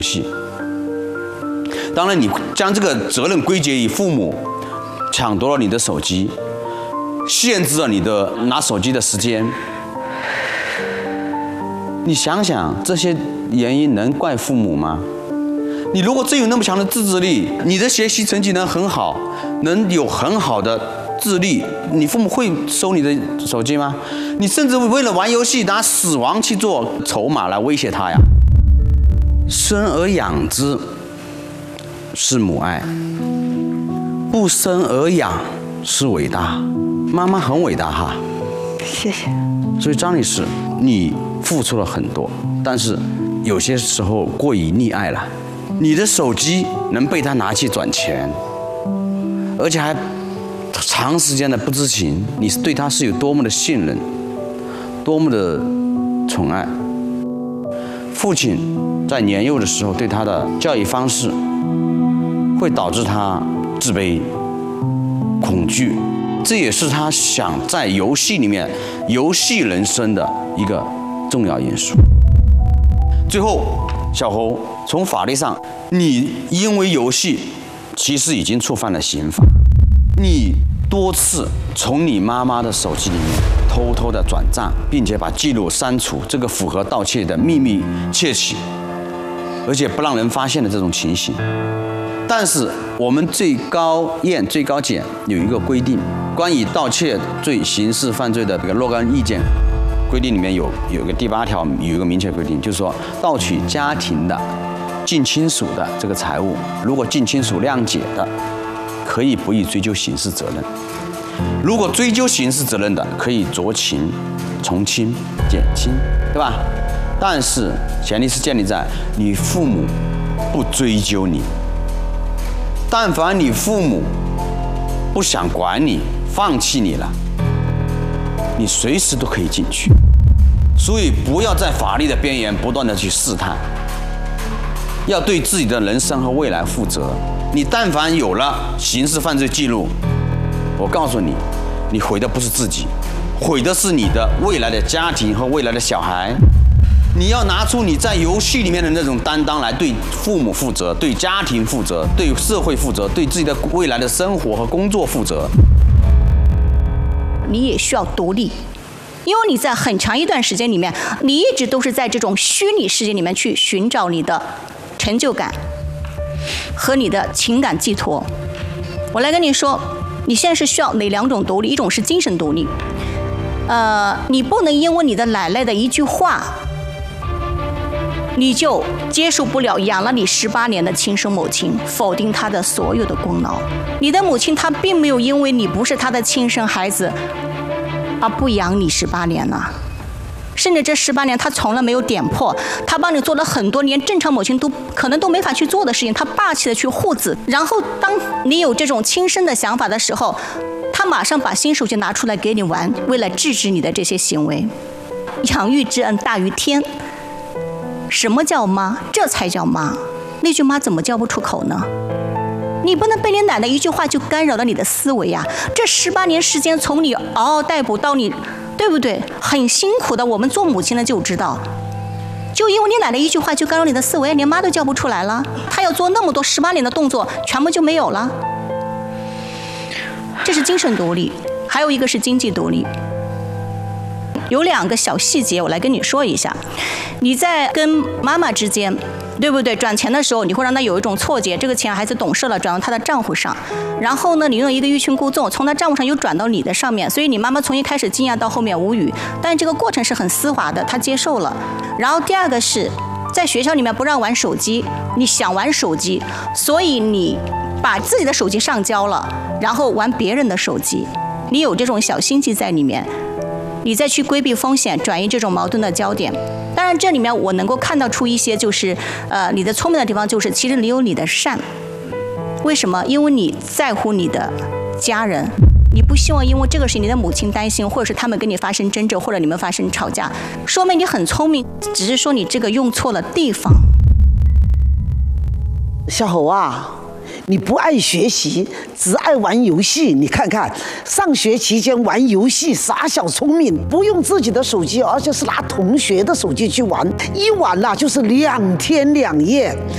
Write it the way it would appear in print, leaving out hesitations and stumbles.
戏。当然，你将这个责任归结于父母抢夺了你的手机，限制了你的拿手机的时间。你想想，这些原因能怪父母吗？你如果真有那么强的自制力，你的学习成绩能很好，能有很好的自立，你父母会收你的手机吗？你甚至为了玩游戏拿死亡去做筹码来威胁他呀。生而养之是母爱，不生而养是伟大。妈妈很伟大哈， 谢谢。 所以张女士，你付出了很多，但是有些时候过于溺爱了。你的手机能被他拿去转钱，而且还长时间的不知情，你是对他是有多么的信任，多么的宠爱。父亲在年幼的时候对他的教育方式，会导致他自卑、恐惧，这也是他想在游戏里面游戏人生的一个重要因素。最后，小侯，从法律上，你因为游戏，其实已经触犯了刑法。你多次从你妈妈的手机里面偷偷的转账，并且把记录删除，这个符合盗窃的秘密窃取，而且不让人发现的这种情形。但是我们最高院、最高检有一个规定，关于盗窃罪刑事犯罪的这个若干意见。规定里面有一个第8条有一个明确规定，就是说盗取家庭的近亲属的这个财物，如果近亲属谅解的，可以不予追究刑事责任；如果追究刑事责任的，可以酌情从轻减轻，对吧？但是前提是建立在你父母不追究你，但凡你父母不想管你，放弃你了，你随时都可以进去。所以不要在法律的边缘不断的去试探，要对自己的人生和未来负责。你但凡有了刑事犯罪记录，我告诉你，你毁的不是自己，毁的是你的未来的家庭和未来的小孩。你要拿出你在游戏里面的那种担当来，对父母负责，对家庭负责，对社会负责，对自己的未来的生活和工作负责。 你也需要独立，因为你在很长一段时间里面，你一直都是在这种虚拟世界里面去寻找你的成就感和你的情感寄托。我来跟你说，你现在是需要哪2种独立？一种是精神独立，你不能因为你的奶奶的一句话，你就接受不了养了你18年的亲生母亲，否定她的所有的功劳。你的母亲她并没有因为你不是她的亲生孩子而不养你18年了，甚至这18年她从来没有点破，她帮你做了很多连正常母亲可能都没法去做的事情，她霸气的去护子。然后当你有这种轻生的想法的时候，她马上把新手机拿出来给你玩，为了制止你的这些行为。养育之恩大于天。什么叫妈？这才叫妈。那句妈怎么叫不出口呢？你不能被你奶奶一句话就干扰了你的思维啊！这18年时间，从你嗷嗷待哺到你，对不对？很辛苦的，我们做母亲的就知道。就因为你奶奶一句话就干扰你的思维，连妈都叫不出来了。她要做那么多18年的动作，全部就没有了。这是精神独立，还有一个是经济独立。有2个小细节，我来跟你说一下。你在跟妈妈之间，对不对？转钱的时候，你会让她有一种错觉，这个钱孩子懂事了，转到她的账户上。然后呢，你用一个欲擒故纵，从她账户上又转到你的上面，所以你妈妈从一开始惊讶到后面无语，但这个过程是很丝滑的，她接受了。然后第2个是在学校里面不让玩手机，你想玩手机，所以你把自己的手机上交了，然后玩别人的手机，你有这种小心机在里面。你再去规避风险，转移这种矛盾的焦点。当然，这里面我能够看到出一些，就是你的聪明的地方，就是其实你有你的善。为什么？因为你在乎你的家人，你不希望因为这个事情你的母亲担心，或者是他们跟你发生争执，或者你们发生吵架，说明你很聪明，只是说你这个用错了地方。 小侯啊，你不爱学习，只爱玩游戏。你看看，上学期间玩游戏，傻小聪明，不用自己的手机，而且是拿同学的手机去玩，一玩就是2天2夜。